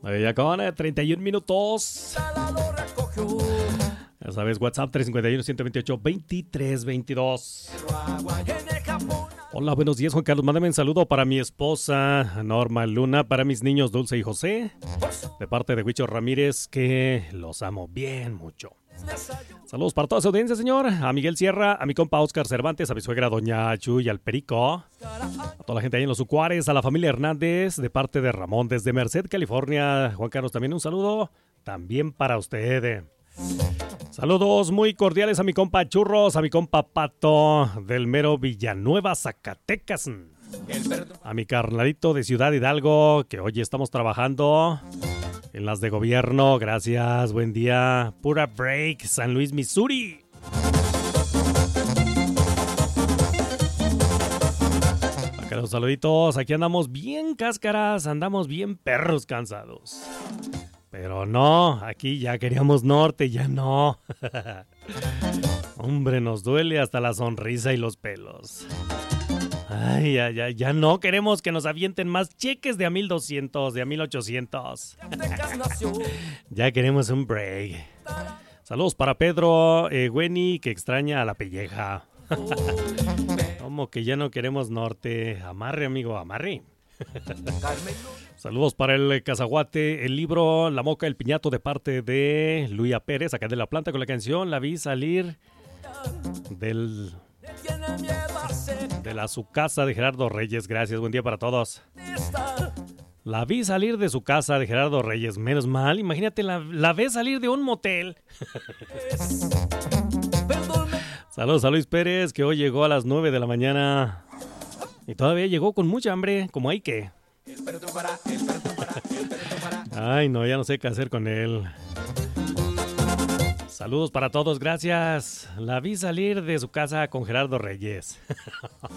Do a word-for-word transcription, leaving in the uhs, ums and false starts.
Ya con eh, treinta y un minutos. Ya sabes, WhatsApp tres cinco uno, uno dos ocho, veintitrés veintidós. Hola, buenos días, Juan Carlos. Mándame un saludo para mi esposa Norma Luna, para mis niños Dulce y José, de parte de Huicho Ramírez, que los amo bien mucho. Saludos para toda su audiencia, señor. A Miguel Sierra, a mi compa Oscar Cervantes, a mi suegra Doña Chuy, al Perico, a toda la gente ahí en Los Ucuares, a la familia Hernández, de parte de Ramón desde Merced, California. Juan Carlos, también un saludo, también para usted. Saludos muy cordiales a mi compa Churros, a mi compa Pato del mero Villanueva, Zacatecas. A mi carnalito de Ciudad Hidalgo, que hoy estamos trabajando en las de gobierno. Gracias, buen día. Pura break, San Luis, Missouri. Acá los saluditos, aquí andamos bien cáscaras, andamos bien perros cansados. Pero no, aquí ya queríamos norte, ya no. Hombre, nos duele hasta la sonrisa y los pelos. Ay, ya, ya, ya no queremos que nos avienten más cheques de a mil doscientos, de a mil ochocientos. Ya queremos un break. Saludos para Pedro eh, Weni, que extraña a la pelleja. Como que ya no queremos norte. Amarre, amigo, amarre. Saludos para el Cazaguate, el libro La Moca, el Piñato, de parte de Luía Pérez, acá de La Planta, con la canción La vi salir del... de la su casa de Gerardo Reyes. Gracias, buen día para todos. La vi salir de su casa de Gerardo Reyes. Menos mal, imagínate, la, la ve salir de un motel. Saludos a Luis Pérez, que hoy llegó a las nueve de la mañana y todavía llegó con mucha hambre, como hay que. Ay, no, ya no sé qué hacer con él. Saludos para todos, gracias. La vi salir de su casa con Gerardo Reyes.